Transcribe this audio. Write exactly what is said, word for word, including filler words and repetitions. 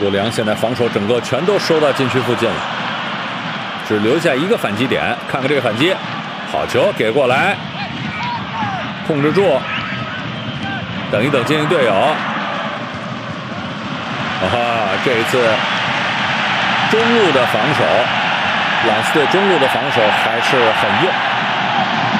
国梁现在防守整个全都收到禁区附近了，只留下一个反击点。看看这个反击，好球给过来，控制住，等一等接应队友。啊哈，这一次中路的防守，朗斯队中路的防守还是很硬。